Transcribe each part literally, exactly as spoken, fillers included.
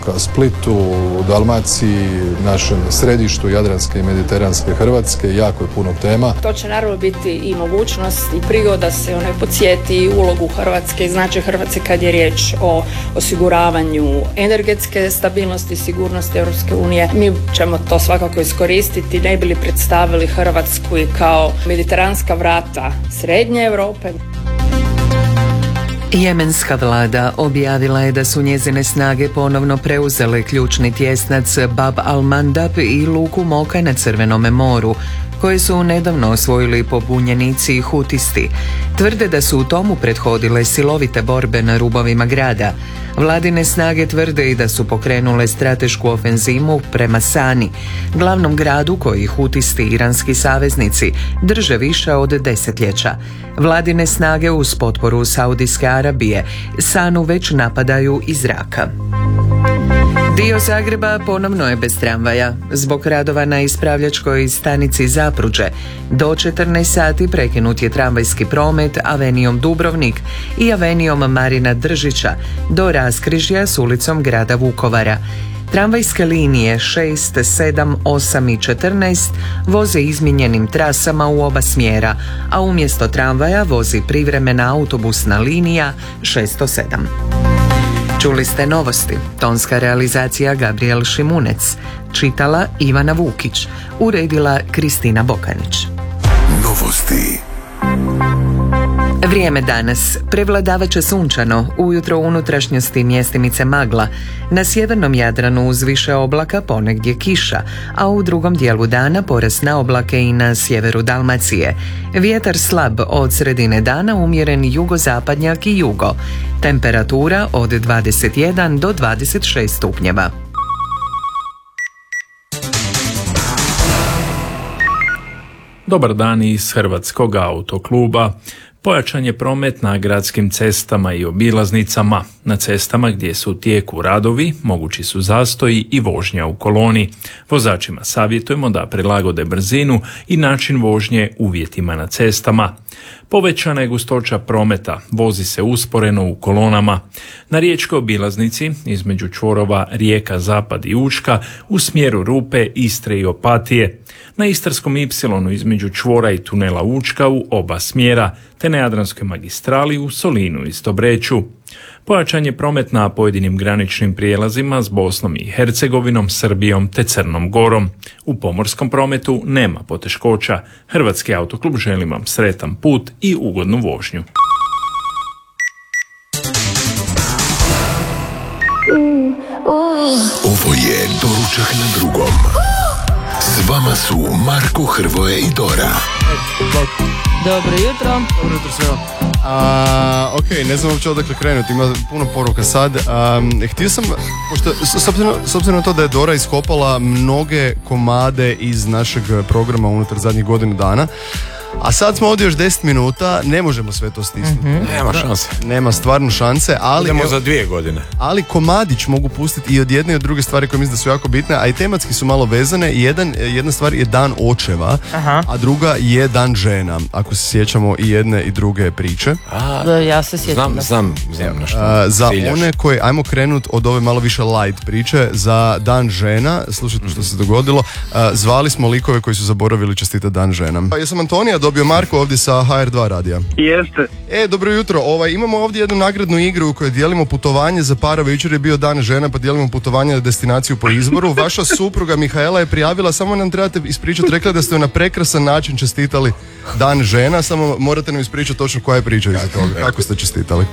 ka Splitu, u Dalmaciji, našem središtu Jadranske i Mediteranske Hrvatske. Jako je puno tema. To će naravno biti i mogućnost i prigoda se onaj podsjeti ulogu Hrvatske i značaj Hrvatske kad je riječ o osiguravanju energetske stabilnosti i sigurnosti Europske unije. Mi ćemo to svakako iskoristiti, ne bi li predstavili Hrvatsku i kao mediteranska vrata Srednje Europe. Jemenska vlada objavila je da su njezine snage ponovno preuzele ključni tjesnac Bab al-Mandab i luku Moka na Crvenome moru, koje su nedavno osvojili pobunjenici i hutisti. Tvrde da su u tomu prethodile silovite borbe na rubovima grada. Vladine snage tvrde i da su pokrenule stratešku ofenzivu prema Sani, glavnom gradu koji hutisti i iranski saveznici drže više od desetljeća. Vladine snage uz potporu Saudijske Arabije Sanu već napadaju iz zraka. Dio Zagreba ponovno je bez tramvaja. Zbog radova na ispravljačkoj stanici Zapruđe do četrnaest sati prekinut je tramvajski promet Avenijom Dubrovnik i Avenijom Marina Držića do raskrižja s ulicom grada Vukovara. Tramvajske linije šest, sedam, osam i četrnaest voze izmijenjenim trasama u oba smjera, a umjesto tramvaja vozi privremena autobusna linija šesto sedam. Čuli ste novosti. Tonska realizacija Gabriel Šimunec. Čitala Ivana Vukić. Uredila Kristina Bokanić. Novosti. Vrijeme danas. Prevladavat će sunčano, ujutro u unutrašnjosti mjestimice magla. Na sjevernom Jadranu uz više oblaka ponegdje kiša, a u drugom dijelu dana porast na oblake i na sjeveru Dalmacije. Vjetar slab od sredine dana, umjeren jugozapadnjak i jugo. Temperatura od dvadeset jedan do dvadeset šest stupnjeva. Dobar dan iz Hrvatskog autokluba. Pojačan je promet na gradskim cestama i obilaznicama. Na cestama gdje su u tijeku radovi mogući su zastoji i vožnja u koloni. Vozačima savjetujemo da prilagode brzinu i način vožnje uvjetima na cestama. Povećana je gustoća prometa, vozi se usporeno u kolonama. Na riječkoj obilaznici između čvorova Rijeka, Zapad i Učka u smjeru Rupe, Istre i Opatije. Na Istarskom ipsilonu između čvora i tunela Učka u oba smjera, te na Jadranskoj magistrali u Solinu i Stobreću. Pojačan je promet na pojedinim graničnim prijelazima s Bosnom i Hercegovinom, Srbijom te Crnom Gorom. U pomorskom prometu nema poteškoća. Hrvatski autoklub želi vam sretan put i ugodnu vožnju. Ovo je Doručak na drugom. S vama su Marko, Hrvoje i Dora. Dobro jutro. Dobro jutro svima. A, ok, ne znam uopće odakle krenuti, ima puno poruka sad. A, htio sam, pošto, s, obzirom, s obzirom na to da je Dora iskopala mnoge komade iz našeg programa unutar zadnjih godinu dana, a sad smo ovdje još deset minuta, ne možemo sve to stisnuti. Mm-hmm. Nema šanse. Nema stvarno šanse, ali... Idemo za dvije godine. Ali komadić mogu pustiti i od jedne i od druge stvari koje mislim da su jako bitne, a i tematski su malo vezane. Jedan, jedna stvar je dan očeva, aha, a druga je dan žena, ako se sjećamo i jedne i druge priče. A, ja se sjećam. Znam, znam, znam na što a, za ciljaš. one koje, ajmo krenut od ove malo više light priče, za dan žena, slušajte što se dogodilo, a, zvali smo likove koji su zaboravili čestitati dan žena. A, ja sam Antonija, dobio Marko ovdje sa ha er dva radija. Jeste. E, dobro jutro. Ovaj, imamo ovdje jednu nagradnu igru u kojoj dijelimo putovanje za parove. Jučer je bio dan žena, pa dijelimo putovanje na destinaciju po izboru. Vaša supruga Mihaela je prijavila, samo nam trebate ispričati, rekla da ste joj na prekrasan način čestitali dan žena, samo morate nam ispričati točno koja je priča iza toga. Kako ste čestitali?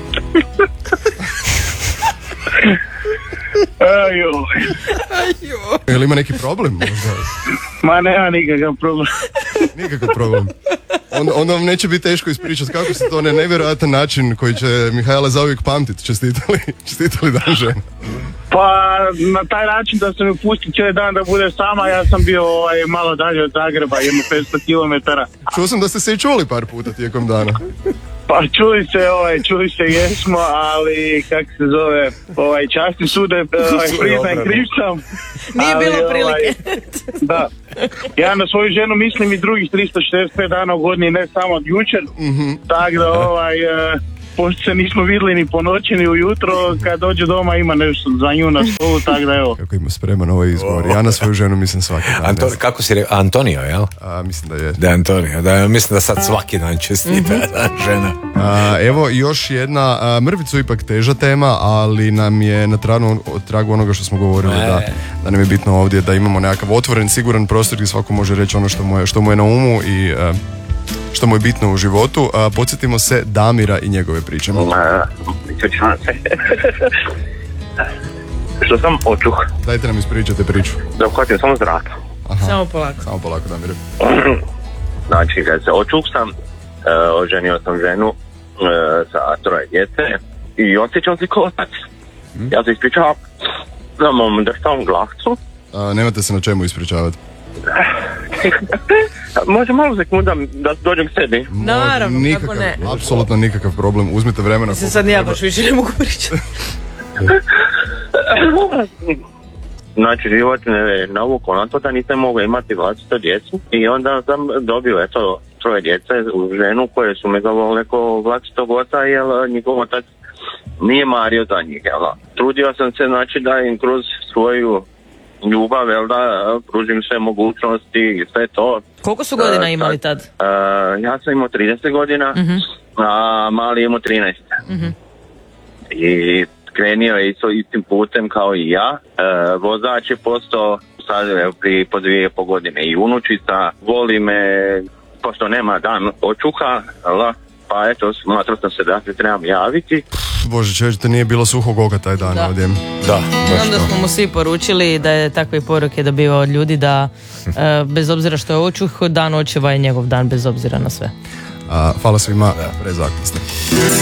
Ajo. Je li ima neki problem možda? Ma nema nikakav problem. Nikakav problem. Onda, onda vam neće biti teško ispričati kako ste to na nevjerojatan način koji će Mihaela zauvijek pamtiti čestitali, čestitali dan žena. Pa na taj način da sam ju pustio cijeli dan da bude sama, ja sam bio ovaj, malo dalje od Zagreba, jedno petsto kilometara. Čuo sam da ste se i čuli par puta tijekom dana. Pa čuli se, ovaj, čuli se jesmo, ali kako se zove, ovaj, časti sude, ovaj, priznajem krivcem. Nije ali, bilo prilike. Ovaj, da. Ja na svoju ženu mislim i drugih tristo šezdeset pet dana u godini, ne samo od jučer. Mm-hmm. Tako da ovaj... Uh, pošto se nismo vidjeli ni po noći ni ujutro, kad dođe doma ima nešto za nju na stolu, tako da evo. Kako ima spreman ovaj izgovor. Ja na svoju ženu mislim svaki dan. Anto, kako si rekao? Antonio, jel? A, mislim da je. Da je Antonio, da mislim da sad svaki dan čestita žena. A, evo još jedna a, mrvicu ipak teža tema, ali nam je na tragu, tragu onoga što smo govorili da, da nam je bitno ovdje da imamo nekakav otvoren, siguran prostor gdje svako može reći ono što mu je, što mu je na umu i a, što mu je bitno u životu. A, podsjetimo se Damira i njegove priče. Ispričavam se. Što sam očuh? Dajte nam ispričate priču. Da uhvatio samo zraka. Aha. Samo polako. Samo polako, Damire. Znači, kad se očuh sam, uh, oženio sam ženu uh, sa troje djece i osjećam se kao otac. Hmm? Ja se ispričavam da mam drštavam glavcu. A, nemate se na čemu ispričavati. Može malo sekunda da dođem k sebi. Naravno, nikakav, kako ne. apsolutno nikakav problem, uzmite vremena. Se sad ja baš više ne mogu pričati. Znači, život me navukao na to da nisam mogao imati vlastito djecu i onda sam dobio eto troje djece u ženu koje su me govorile kao vlastitog oca, jer njegov otac nije mario za njih. Jel? Trudio sam se znači da im kroz svoju ljubav, jel da, pružim sve mogućnosti i sve to. Koliko su godina uh, imali tad? Uh, ja sam imao trideset godina, uh-huh. a mali imao trinaest. Uh-huh. I krenio je isto istim putem kao i ja. E, vozač je postao sad evo, pri po dvije i po godine i unučica. Voli me, pošto nema dan očuha, la, pa eto, smatrao sam se da se trebam javiti. Bože, čovječ, to nije bilo suhog oka taj dan da. ovdje. Da, baš onda to. smo mu svi poručili da je takve poruke dobivao od ljudi da e, bez obzira što je očuh, dan očeva je njegov dan bez obzira na sve. A, hvala svima, prezakli ste.